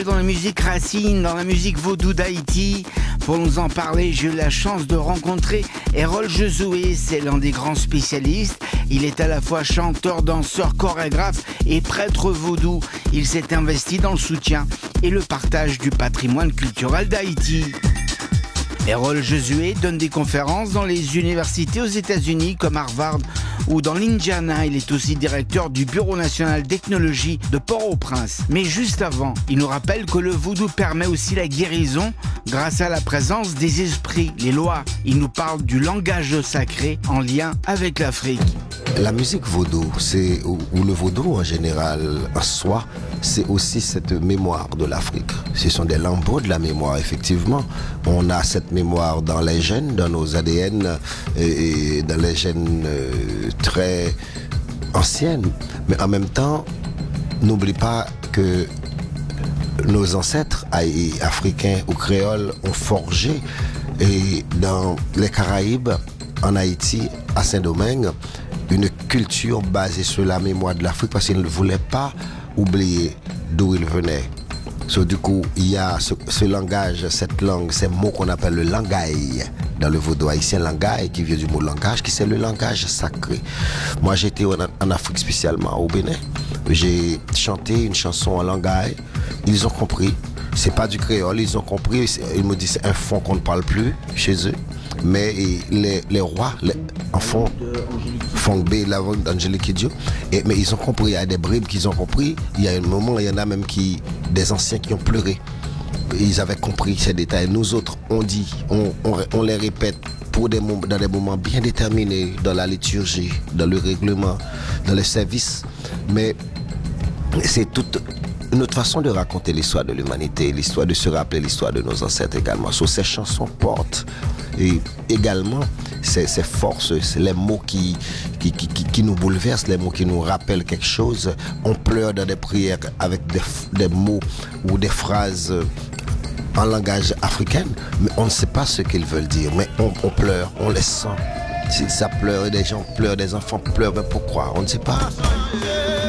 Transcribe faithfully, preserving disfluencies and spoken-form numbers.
Dans la musique racine, dans la musique vaudou d'Haïti. Pour nous en parler, j'ai eu la chance de rencontrer Errol Josué. C'est l'un des grands spécialistes. Il est à la fois chanteur, danseur, chorégraphe et prêtre vaudou. Il s'est investi dans le soutien et le partage du patrimoine culturel d'Haïti. Errol Josué donne des conférences dans les universités aux États-Unis comme Harvard ou dans l'Indiana. Il est aussi directeur du Bureau national d'ethnologie de Port-au-Prince. Mais juste avant, il nous rappelle que le vaudou permet aussi la guérison grâce à la présence des esprits, les lois. Il nous parle du langage sacré en lien avec l'Afrique. La musique vaudou, c'est, ou, ou le vaudou en général, en soi, c'est aussi cette mémoire de l'Afrique. Ce sont des lambeaux de la mémoire, effectivement. On a cette mémoire dans les gènes, dans nos A D N, et, et dans les gènes euh, très anciennes. Mais en même temps, n'oublie pas que nos ancêtres africains ou créoles ont forgé, et dans les Caraïbes, en Haïti, à Saint-Domingue, une culture basée sur la mémoire de l'Afrique parce qu'ils ne voulaient pas oublier d'où ils venaient. So, du coup, il y a ce, ce langage, cette langue, ces mots qu'on appelle le langaï dans le vaudou haïtien, langaï qui vient du mot langage, qui c'est le langage sacré. Moi, j'étais en, en Afrique spécialement, au Bénin. J'ai chanté une chanson en langaï. Ils ont compris. C'est pas du créole, ils ont compris. Ils me disent c'est un fond qu'on ne parle plus chez eux. Mais les, les rois, les enfants, Fongbe, Lavon, Angélique Kidjo, et mais ils ont compris, il y a des bribes qu'ils ont compris. Il y a un moment, il y en a même qui, des anciens qui ont pleuré. Ils avaient compris ces détails. Nous autres, on dit, on, on, on les répète pour des moments, dans des moments bien déterminés, dans la liturgie, dans le règlement, dans le service. Mais c'est toute une autre façon de raconter l'histoire de l'humanité, l'histoire de se rappeler l'histoire de nos ancêtres également. So, ces chansons portent et également ces, ces forces, les mots qui, qui, qui, qui nous bouleversent, les mots qui nous rappellent quelque chose. On pleure dans des prières avec des, des mots ou des phrases en langage africain, mais on ne sait pas ce qu'ils veulent dire, mais on, on pleure, on les sent. Si ça pleure, des gens pleurent, des enfants pleurent, mais pourquoi? On ne sait pas.